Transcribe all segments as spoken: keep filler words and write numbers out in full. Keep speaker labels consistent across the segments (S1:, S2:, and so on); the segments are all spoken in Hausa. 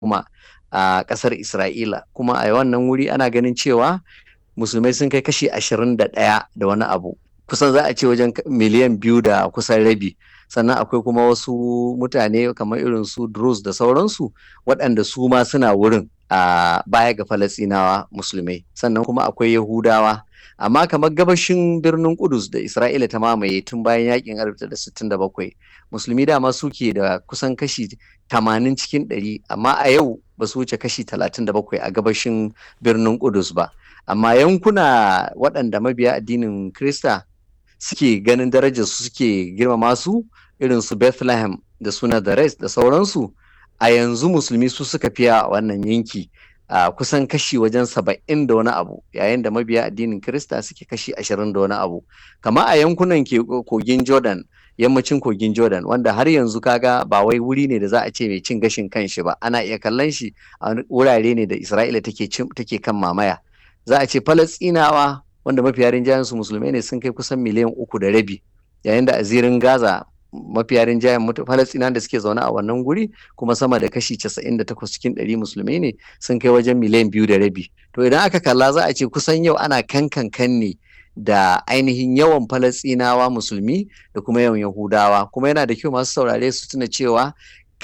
S1: kuma a ƙasar Isra'ila, kuma a wannan wuri ana ganin cewa musulmai sun kai kashi ashirin da ɗaya da wani abu, kusan za a ce wajen miliyan biyu da kusan rabi. Sannan akwai kuma wasu mutane kamar irin su Druze da sauransu waɗanda su ma suna wurin a baya ga Falasɗinawa musulmai. Sannan kuma akwai Yahudawa, amma kamar gabashin birnin Kudus da Isra'ila ta mamaye tun bayan yakin alif tara da sittin da bakwai, musulmi dama suke da kusan kashi tamanin cikin ɗari, amma a yau ba su wuce kashi talatin da bakwai a gabashin birnin Kudus ba. Amma yankuna waɗanda mabiya addinin Kirista suke ganin darajar su suke girmama su, irin su Bethlehem da su Nazareth da sauransu, a yanzu musulmi su suka fiya a wannan yanki, a kusan kashi wajen saba'in da wani abu, yayin da mabiya addinin Kirista suke kashi ashirin da wani abu. Kama a yankunan kogin Jordan, yammacin kogin Jordan, wanda har yanzu kaga ba wai wuri ne da za a ce mai cin gashin kanshi ba, ana iya kallon shi a wurare ne da Isra'ila take take kan mamaya. Za a ce Falasɗinawa wanda mafiya rinjayen su musulmai ne sun kai kusan miliyan uku da rabi, yayin da a zirin Gaza mafiya rinjayen Falasɗinawan da suke zaune a wannan guri kuma sama da kashi casa'in da takwas cikin ɗari musulmai ne, sun kai wajen miliyan biyu da rabi. To idan aka kalla za a ce kusan yau ana kankan ne da ainihin yawan Falasɗinawa musulmi da kuma yawan Yahudawa, kuma yana da kyau masu saurare su tuna cewa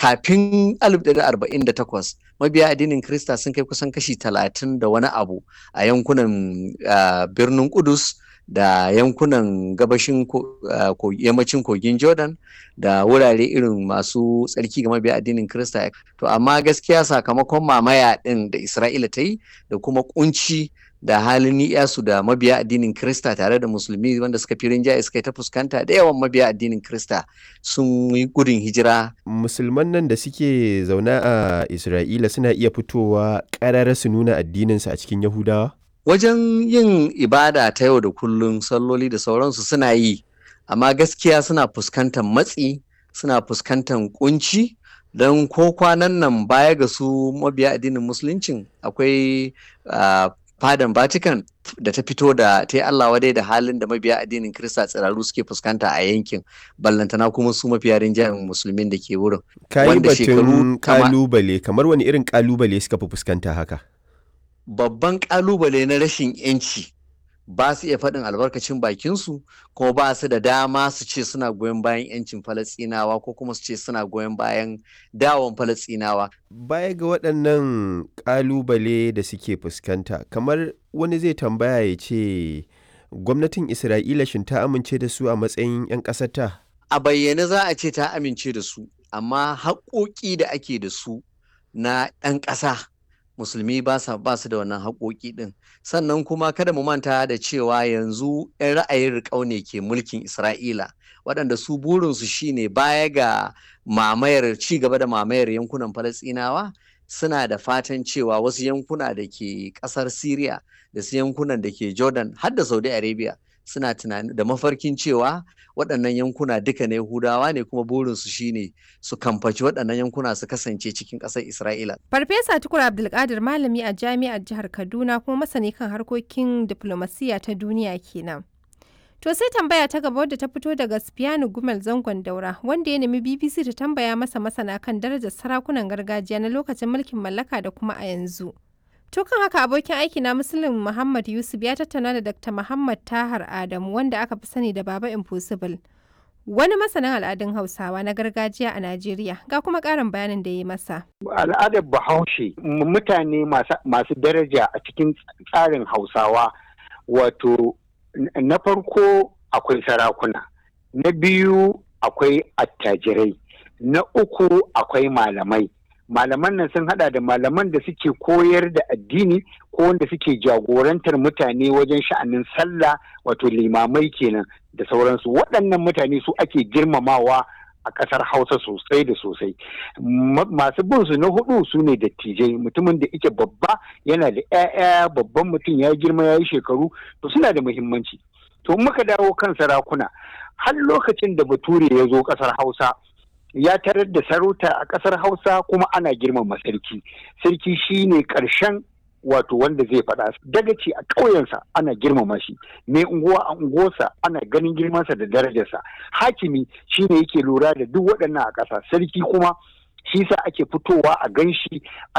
S1: kafin alif ɗari tara da arba'in da takwas mabiya addinin Kirista sun kai kusan kashi talatin da wani abu a yankunan uh, birnin Kudus da yankunan gabashin uh, yammacin kogin Jordan da wurare irin masu tsarki ga mabiya addinin Kirista. To amma gaskiya sakamakon mamaya ɗin da Isra'ila ta yi da kuma kunci da halin ni'yasu da mabiya addinin Kirista tare da musulmi wanda suka fi rinjaye suka yi ta fuskanta, da yawan mabiya addinin Kirista sun yi gudun hijira.
S2: Musulman nan da suke zaune a Isra'ila suna iya fitowa ƙarara su nuna addininsu a cikin Yahudawa?
S1: Wajen yin ibada ta yau da kullum, salloli da sauransu suna yi, amma gaskiya suna fuskantar matsi, suna fuskantar kunci. Don ko kwanan nan baya ga su mabiya addinin musuluncin akwai uh, fadan Vatican da ta fito da ta yi Allah wadai da halin da mabiya addinin Kirista tsiraru suke fuskanta a yankin, ballantana kuma su mafiya rinjayen musulmin da ke wurin.
S2: Kayi batun kalubale, kamar wani irin kalubale suka fi fuskanta haka?
S1: Babban kalubale na rashin yanci, ba su iya faɗin albarkacin bakinsu, kuma ba su da dama su ce suna goyon bayan yancin Falasɗinawa ko kuma su ce suna goyon bayan dawon Falasɗinawa.
S2: Baya ga waɗannan ƙalubale da suke fuskanta, kamar wani zai tambaya ya ce gwamnatin Isra'ila shin ta amince da su a matsayin 'yan ƙasarta?
S1: A bayyane za a ce ta amince da su, amma haƙoƙi da ake da su na ɗan ƙasa musulmi ba su da wannan haƙoƙi ɗin. Sannan kuma kada mu manta da cewa yanzu 'yan ra'ayin riƙau ne ke mulkin Isra'ila, waɗanda su burinsu shine baya ga mamayar ci gaba da mamayar yankunan Falasɗinawa, suna da fatan cewa wasu yankuna da ke ƙasar Syria da su yankunan da ke Jordan har da Saudi Arabia suna tunani da mafarkin cewa waɗannan yankuna duka na Yahudawa ne, kuma burinsu shine su kamfaci waɗannan yankuna su kasance cikin ƙasar Isra'ila.
S3: Farfesa Tukur Abdulkadir, malami a jami'ar jihar Kaduna kuma masani kan harkokin diflomasiyya ta duniya kenan. To sai tambaya ta gaba wadda ta fito daga Sufiyanu Gumel Zangon Daura, wanda ya nemi B B C ta tambaya masa masana kan darajar sarakunan gargajiya na lokacin mulkin mallaka da kuma a yanzu. To kan haka abokin aiki na Muslim Muhammad Yusuf ya tattauna da Dakta Muhammad Tahar Adamu, wanda aka fi sani da Baba Impossible, wani masanin al'adun Hausawa na gargajiya a Najeriya, ga kuma ƙarin bayanin da ya yi masa.
S4: Al'adar Bahaushe mutane masu daraja a cikin tsarin Hausawa, wato na farko akwai sarakuna, na biyu akwai attajirai, na uku akwai malamai. Malaman nan sun hada da malaman da suke koyar da addini ko wanda suke jagorantar mutane wajen sha'anin sallah, wato limamai kenan da sauransu. Waɗannan mutane su ake girmamawa a ƙasar Hausa sosai da sosai. Masu bin su na hudu su ne dattijai, mutumin da yake babba yana da 'ya'ya, babban mutum ya girma ya yi shekaru, to suna da muhimmanci. To muka dawo kan sarakuna, har lokacin da Bature ya zo ƙasar Hausa ya tarar da sarauta a ƙasar Hausa kuma ana girmama sarki. Sarki shine ƙarshen wato wanda zai faɗa. Dagaci a ƙauyensa ana girmama shi, mai unguwa a unguwarsa ana ganin girmansa da darajarsa. Hakimi shine yake lura da duk waɗannan a ƙasa. Sarki kuma shi sa ake fitowa a ganshi